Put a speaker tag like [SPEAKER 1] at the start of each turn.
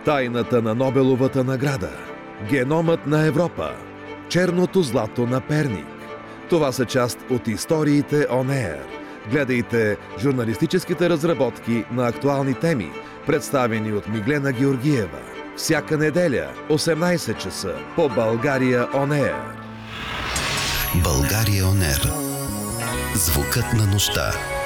[SPEAKER 1] Тайната на Нобеловата награда. Геномът на Европа. Черното злато на Перник. Това са част от историите On Air. Гледайте журналистическите разработки на актуални теми, представени от Миглена Георгиева. Всяка неделя, 18 часа, по България On Air.
[SPEAKER 2] България On Air. Звукът на нощта.